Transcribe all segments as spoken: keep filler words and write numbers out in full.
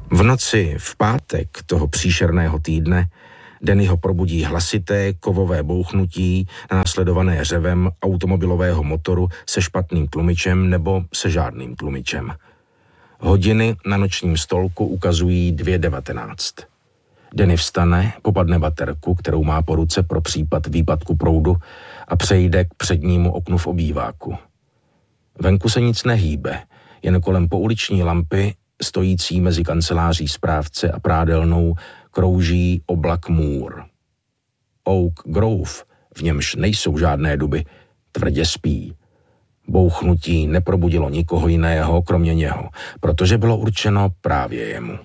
V noci v pátek toho příšerného týdne Danny ho probudí hlasité kovové bouchnutí následované řevem automobilového motoru se špatným tlumičem nebo se žádným tlumičem. Hodiny na nočním stolku ukazují dvě devatenáct. Danny vstane, popadne baterku, kterou má po ruce pro případ výpadku proudu a přejde k přednímu oknu v obýváku. Venku se nic nehýbe, jen kolem pouliční lampy, stojící mezi kanceláří správce a prádelnou, krouží oblak můr. Oak Grove, v němž nejsou žádné duby, tvrdě spí. Bouchnutí neprobudilo nikoho jiného, kromě něho, protože bylo určeno právě jemu.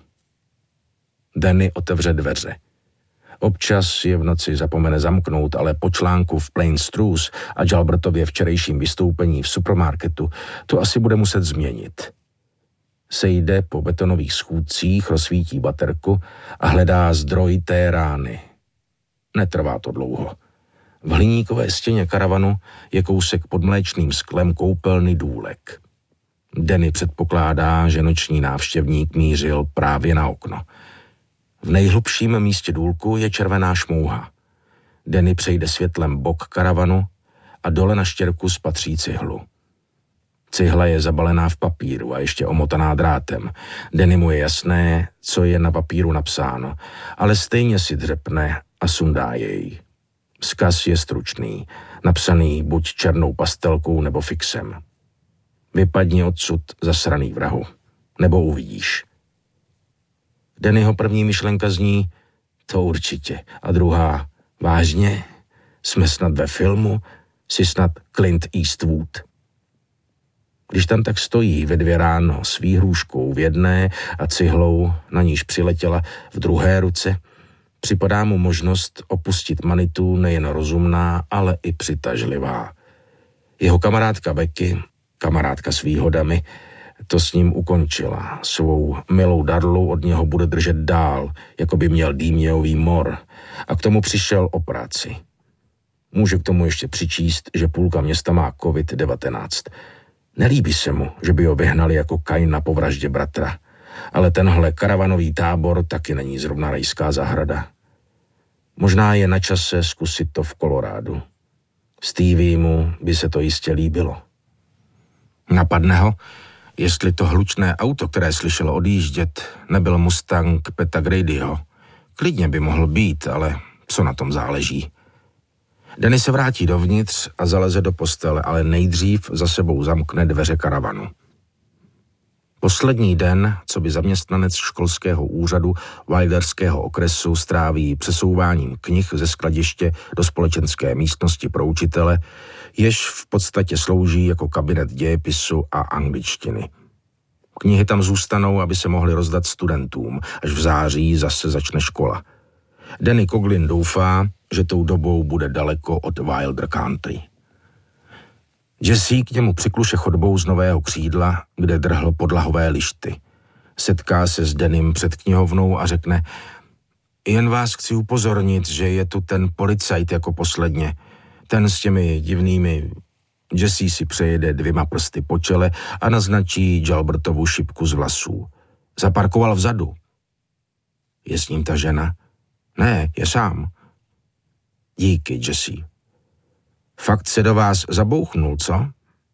Danny otevře dveře. Občas je v noci zapomene zamknout, ale po článku v Plains Truth a Jalbertově včerejším vystoupení v supermarketu to asi bude muset změnit. Sejde po betonových schůdcích, rozsvítí baterku a hledá zdroj té rány. Netrvá to dlouho. V hliníkové stěně karavanu je kousek pod mléčným sklem koupelny Důlek. Danny předpokládá, že noční návštěvník mířil právě na okno. V nejhlubším místě důlku je červená šmouha. Danny přejde světlem bok karavanu a dole na štěrku spatří cihlu. Cihla je zabalená v papíru a ještě omotaná drátem. Danny mu je jasné, co je na papíru napsáno, ale stejně si dřepne a sundá jej. Vzkaz je stručný, napsaný buď černou pastelkou nebo fixem. Vypadni odsud, zasraný vrahu, nebo uvidíš. Dannyho první myšlenka zní, to určitě, a druhá, vážně, jsme snad ve filmu, jsi snad Clint Eastwood. Když tam tak stojí ve dvě ráno s výhrůžkou v jedné a cihlou, na níž přiletěla v druhé ruce, připadá mu možnost opustit Manitu nejen rozumná, ale i přitažlivá. Jeho kamarádka Becky, kamarádka s výhodami, to s ním ukončila. Svou milou Darlu od něho bude držet dál, jako by měl dýmějový mor, a k tomu přišel o práci. Může k tomu ještě přičíst, že půlka města má covid devatenáct. Nelíbí se mu, že by ho vyhnali jako Kaina po vraždě bratra, ale tenhle karavanový tábor taky není zrovna rajská zahrada. Možná je na čase zkusit to v Kolorádu. Stevie-mu by se to jistě líbilo. Napadne ho, jestli to hlučné auto, které slyšelo odjíždět, nebyl Mustang Peta Gradyho. Klidně by mohl být, ale co na tom záleží. Danny se vrátí dovnitř a zaleze do postele, ale nejdřív za sebou zamkne dveře karavanu. Poslední den, co by zaměstnanec školského úřadu Wilderského okresu stráví přesouváním knih ze skladiště do společenské místnosti pro učitele, jež v podstatě slouží jako kabinet dějepisu a angličtiny. Knihy tam zůstanou, aby se mohly rozdat studentům, až v září zase začne škola. Danny Coughlin doufá, že tou dobou bude daleko od Wilder Country. Jesse k němu přikluše chodbou z Nového Křídla, kde drhl podlahové lišty. Setká se s Dannym před knihovnou a řekne, jen vás chci upozornit, že je tu ten policajt jako posledně. Ten s těmi divnými... Jesse si přejede dvěma prsty po čele a naznačí Jalbertovu šipku z vlasů. Zaparkoval vzadu. Je s ním ta žena? Ne, je sám. Díky, Jesse. Fakt se do vás zabouchnul, co?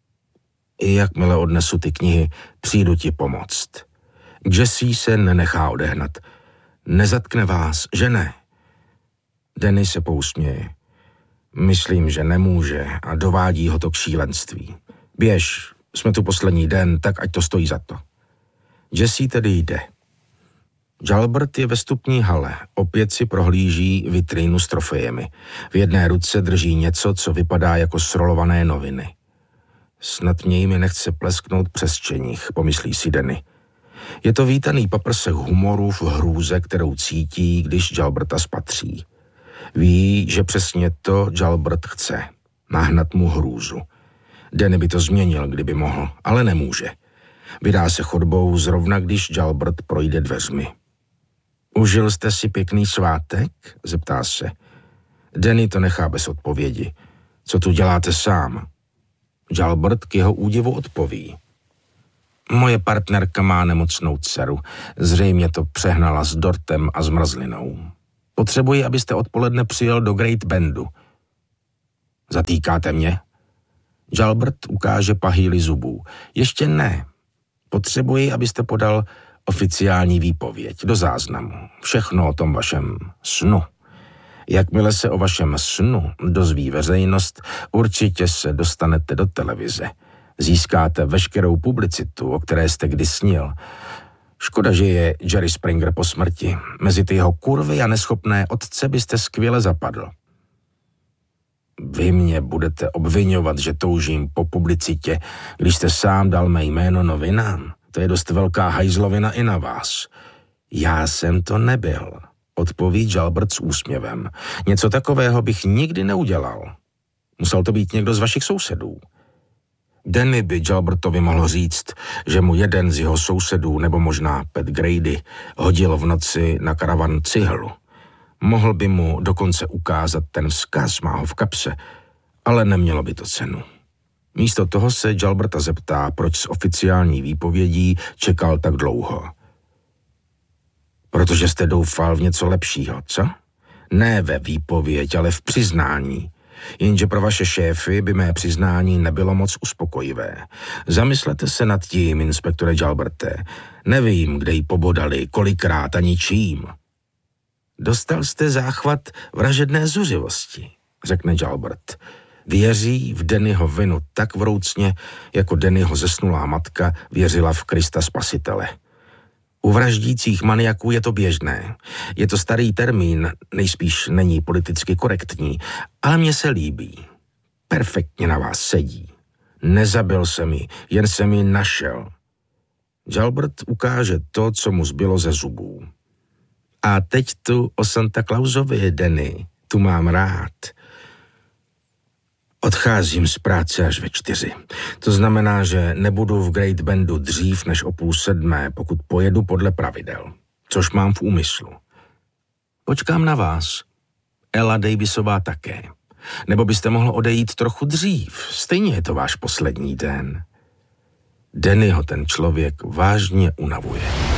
I jakmile odnesu ty knihy, přijdu ti pomoct. Jesse se nenechá odehnat. Nezatkne vás, že ne? Danny se pousměje. Myslím, že nemůže a dovádí ho to k šílenství. Běž, jsme tu poslední den, tak ať to stojí za to. Jesse tedy jde. Jalbert je ve vstupní hale, opět si prohlíží vitrínu s trofejemi. V jedné ruce drží něco, co vypadá jako srolované noviny. Snad mě jimi nechce plesknout přes čenich, pomyslí si Danny. Je to vítaný paprsek humoru v hrůze, kterou cítí, když Jalberta spatří. Ví, že přesně to Jalbert chce, nahnat mu hrůzu. Danny by to změnil, kdyby mohl, ale nemůže. Vydá se chodbou zrovna, když Jalbert projde dveřmi. Užil jste si pěkný svátek? Zeptá se. Danny to nechá bez odpovědi. Co tu děláte sám? Jalbert k jeho údivu odpoví. Moje partnerka má nemocnou dceru. Zřejmě to přehnala s dortem a zmrzlinou. Potřebuji, abyste odpoledne přijel do Great Bendu. Zatýkáte mě? Jalbert ukáže pahýly zubů. Ještě ne. Potřebuji, abyste podal oficiální výpověď do záznamu. Všechno o tom vašem snu. Jakmile se o vašem snu dozví veřejnost, určitě se dostanete do televize. Získáte veškerou publicitu, o které jste kdy snil. Škoda, že je Jerry Springer po smrti. Mezi ty jeho kurvy a neschopné otce byste skvěle zapadl. Vy mě budete obvinovat, že toužím po publicitě, když jste sám dal mé jméno novinám. To je dost velká hajzlovina i na vás. Já jsem to nebyl, odpoví Jalbert s úsměvem. Něco takového bych nikdy neudělal. Musel to být někdo z vašich sousedů. Danny by Jalbertovi mohl říct, že mu jeden z jeho sousedů, nebo možná Pat Grady, hodil v noci na karavan cihlu. Mohl by mu dokonce ukázat ten vzkaz, má ho v kapse, ale nemělo by to cenu. Místo toho se Jalberta zeptá, proč s oficiální výpovědí čekal tak dlouho. Protože jste doufal v něco lepšího, co? Ne ve výpověď, ale v přiznání. Jenže pro vaše šéfy by mé přiznání nebylo moc uspokojivé. Zamyslete se nad tím, inspektore Jalberte. Nevím, kde ji pobodali, kolikrát ani čím. Dostal jste záchvat vražedné zuřivosti, řekne Jalbert. Věří v Dannyho vinu tak vroucně, jako Dannyho zesnulá matka věřila v Krista Spasitele. U vraždících maniaků je to běžné. Je to starý termín, nejspíš není politicky korektní, ale mně se líbí. Perfektně na vás sedí. Nezabil jsem ji, jen jsem ji našel. Jalbert ukáže to, co mu zbylo ze zubů. A teď tu o Santa Clausovi, Danny, tu mám rád. Odcházím z práce až ve čtyři. To znamená, že nebudu v Great Bendu dřív než o půl sedmé, pokud pojedu podle pravidel, což mám v úmyslu. Počkám na vás. Ella Davisová také. Nebo byste mohl odejít trochu dřív, stejně je to váš poslední den. Dannyho ten člověk vážně unavuje.